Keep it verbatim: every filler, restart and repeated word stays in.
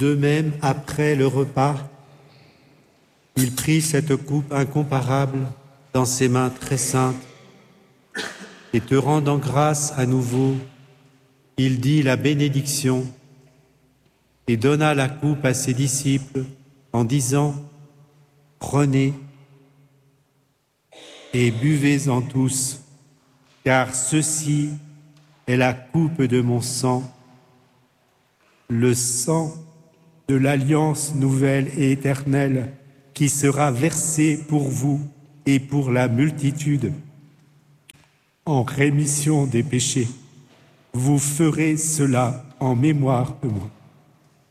De même, après le repas, il prit cette coupe incomparable dans ses mains très saintes, et te rendant grâce à nouveau, il dit la bénédiction et donna la coupe à ses disciples en disant « Prenez et buvez-en tous, car ceci est la coupe de mon sang, le sang de l'alliance nouvelle et éternelle qui sera versé pour vous et pour la multitude en rémission des péchés. Vous ferez cela en mémoire de moi. »